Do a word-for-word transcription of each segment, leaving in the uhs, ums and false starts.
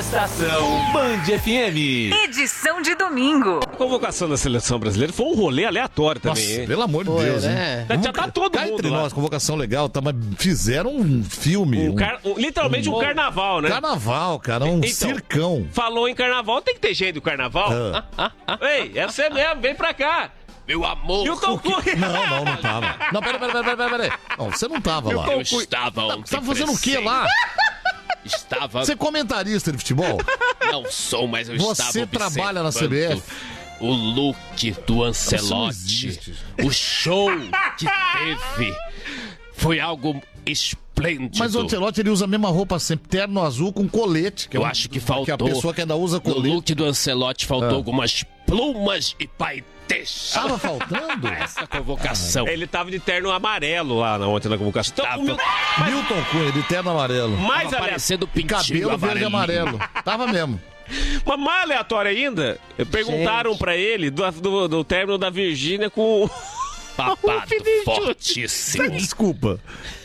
Estação Band F M. Edição de domingo. A convocação da seleção brasileira foi um rolê aleatório também. Nossa, hein? pelo amor de Foi, Deus, né? hein? Já tá todo Cá mundo entre lá. nós, convocação legal, tá, mas fizeram um filme. Um car... um- literalmente um, um- carnaval, né? Carnaval, cara, um Então, circão. Falou em carnaval, tem que ter gente do carnaval. Ah. Ah, ah, ah. Ei, é você mesmo, vem pra cá. Meu amor. Milton Cunha. Não, não, não tava. Não, pera, pera, pera, pera, pera. Não, você não tava lá. Eu estava ontem. Você tava fazendo o que lá? Estava. Você é comentarista de futebol? Não sou, mas eu Você estava trabalha na C B F? O look do Ancelotti, o show que teve, foi algo esplêndido. Mas o Ancelotti, ele usa a mesma roupa sempre, terno azul com colete. Que Eu é um- acho que faltou. Que a pessoa que ainda usa No colete. look do Ancelotti faltou Ah. algumas plumas e paetês. Tava faltando? Essa convocação. Ele tava de terno amarelo lá na ontem na convocação. Então, Tava. o Mil- Milton Cunha, de terno amarelo. mais, Tava ale... parecendo E pintinho cabelo verde e amarelinho. amarelo. Tava mesmo. Mas mais aleatório ainda, perguntaram Gente. pra ele do, do, do término da Virgínia com Babado fortíssimo. Desculpa.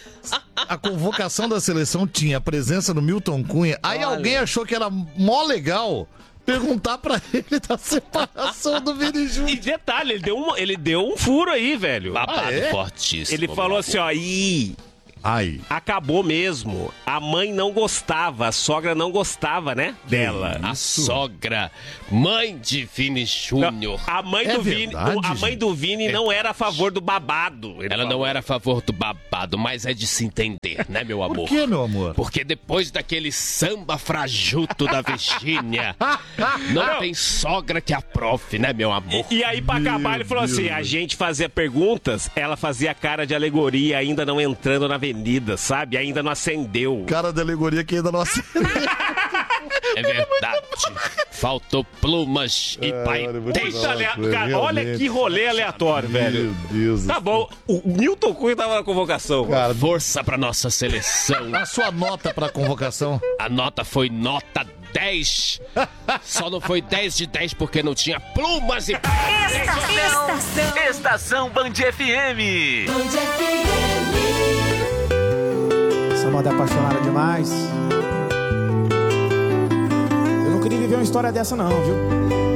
A convocação da seleção tinha a presença do Milton Cunha. Aí Olha. alguém achou que era mó legal perguntar pra ele da separação do Vini E Júnior. detalhe, ele deu um, ele deu um furo aí, velho. Babado Ah, é? fortíssimo. Ele falou assim, ó, ih, Ai. acabou mesmo. A mãe não gostava, a sogra não gostava, né, dela. A sogra, mãe de Vini Júnior. A mãe É do Vini, verdade, a mãe gente? do Vini não era a favor do babado. ele Ela falou. não era a favor do babado, mas é de se entender, né, meu amor? Por que, meu amor? Porque depois daquele samba frajuto da Virgínia, não tem sogra que aprove, né, meu amor? E aí, pra acabar, ele falou Deus assim: Deus. a gente fazia perguntas, ela fazia cara de alegoria, ainda não entrando na avenida, sabe? Ainda não acendeu. Cara da alegoria que ainda não acendeu. É verdade. Faltou plumas e paetês. Muito aleatório. Cara, olha que rolê aleatório, velho. Meu Deus. Tá bom, o Milton Cunha tava na convocação. Cara, Força pra nossa seleção. a sua nota pra convocação? A nota foi nota dez. Só não foi dez de dez porque não tinha plumas e Estação. Estação. Estação Band F M. Essa moda é apaixonada demais. Eu não queria viver uma história dessa não, viu?